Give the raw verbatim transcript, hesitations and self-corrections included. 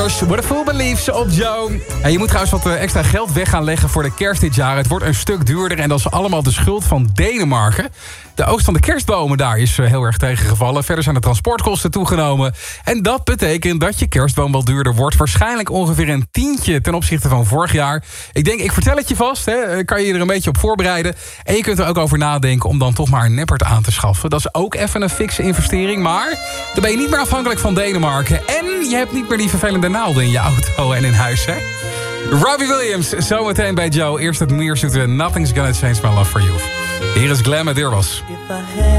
What a Fool Believes op Joe. En je moet trouwens wat extra geld weg gaan leggen voor de kerst dit jaar. Het wordt een stuk duurder en dat is allemaal de schuld van Denemarken. De oogst van de kerstbomen daar is heel erg tegengevallen. Verder zijn de transportkosten toegenomen. En dat betekent dat je kerstboom wel duurder wordt. Waarschijnlijk ongeveer een tientje ten opzichte van vorig jaar. Ik denk, ik vertel het je vast. Hè. Kan je je er een beetje op voorbereiden. En je kunt er ook over nadenken om dan toch maar een neppert aan te schaffen. Dat is ook even een fikse investering. Maar dan ben je niet meer afhankelijk van Denemarken. En je hebt niet meer die vervelende naalden in je auto en in huis. Hè. Robbie Williams, zometeen bij Joe. Eerst het meer zoete Nothing's Gonna Change My Love For You. Hier is Glam, het was.